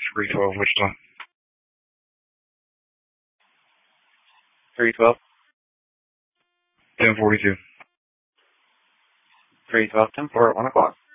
312 Wichita. 312. 1042. 312, 10 4 at 1 o'clock.